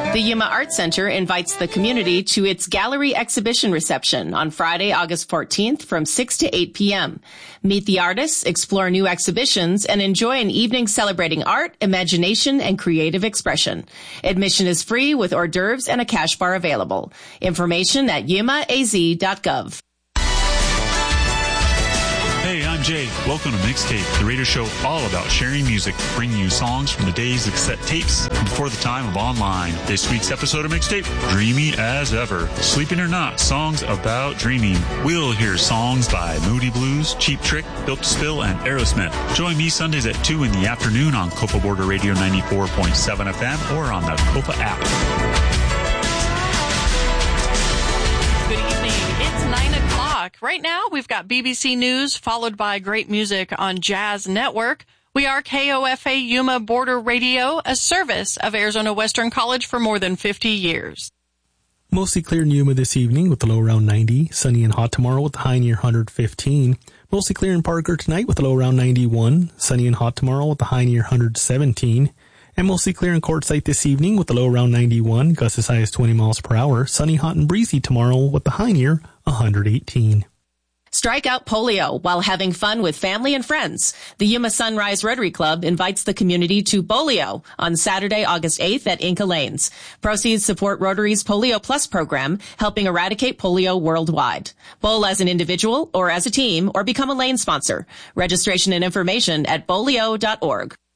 The Yuma Art Center invites the community to its gallery exhibition reception on Friday, August 14th from 6 to 8 p.m. Meet the artists, explore new exhibitions, and enjoy an evening celebrating art, imagination, and creative expression. Admission is free with hors d'oeuvres and a cash bar available. Information at yumaaz.gov. Hey, I'm Jay. Welcome to Mixtape, the radio show all about sharing music, bringing you songs from the days of cassette tapes and before the time of online. This week's episode of Mixtape, Dreamy as Ever. Sleeping or Not, songs about dreaming. We'll hear songs by Moody Blues, Cheap Trick, Built to Spill, and Aerosmith. Join me Sundays at 2 in the afternoon on Copa Border Radio 94.7 FM or on the Copa app. Good evening. It's 9 o'clock. Right now, we've got BBC News followed by great music on Jazz Network. We are KOFA Yuma Border Radio, a service of Arizona Western College for more than 50 years. Mostly clear in Yuma this evening with the low around 90. Sunny and hot tomorrow with the high near 115. Mostly clear in Parker tonight with the low around 91. Sunny and hot tomorrow with the high near 117. And mostly clear in Quartzsite this evening with the low around 91, gusts as high as 20 miles per hour. Sunny, hot, and breezy tomorrow with the high near 118. Strike out polio while having fun with family and friends. The Yuma Sunrise Rotary Club invites the community to Bolio on Saturday, August 8th at Inca Lanes. Proceeds support Rotary's Polio Plus program, helping eradicate polio worldwide. Bowl as an individual or as a team or become a lane sponsor. Registration and information at bolio.org.